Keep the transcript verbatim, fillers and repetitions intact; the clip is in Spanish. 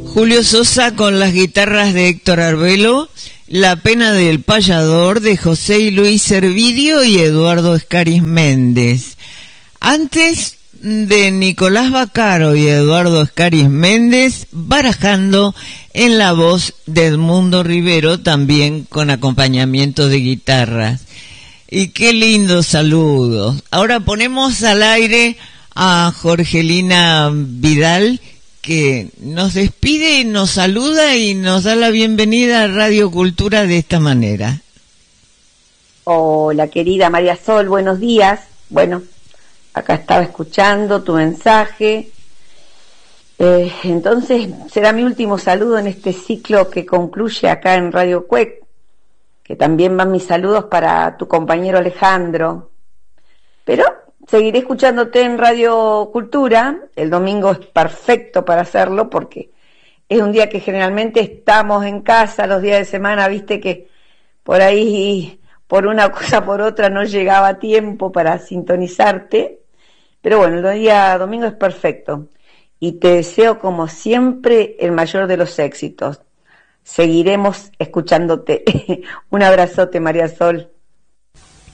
Julio Sosa con las guitarras de Héctor Arbelo, La pena del payador de José y Luis Servideo y Eduardo Escaris Méndez. Antes de Nicolás Baccaro y Eduardo Escaris Méndez, barajando en la voz de Edmundo Rivero, también con acompañamiento de guitarras. Y qué lindo saludo. Ahora ponemos al aire a Jorgelina Vidal, que nos despide, nos saluda y nos da la bienvenida a Radio Cultura de esta manera. Hola, querida María Sol, buenos días. Bueno, acá estaba escuchando tu mensaje. Eh, entonces, será mi último saludo en este ciclo que concluye acá en Radio Cuec, que también van mis saludos para tu compañero Alejandro. Pero seguiré escuchándote en Radio Cultura. El domingo es perfecto para hacerlo porque es un día que generalmente estamos en casa, los días de semana, viste que por ahí, por una cosa por otra, no llegaba tiempo para sintonizarte. Pero bueno, el día domingo es perfecto. Y te deseo, como siempre, el mayor de los éxitos. Seguiremos escuchándote. Un abrazote, María Sol.